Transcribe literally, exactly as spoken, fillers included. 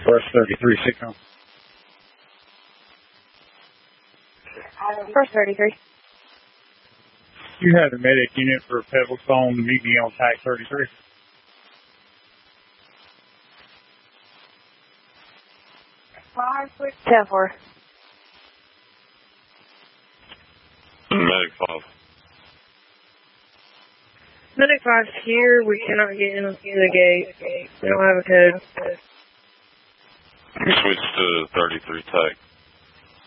First thirty-three, signal. First thirty-three. You have the medic unit for Pebblestone. Meet me on T A C thirty-three. Five, six, ten, four. Medic five. Medic five's here. We cannot get in through the gate. We don't have a code. Switch to thirty-three, T A C.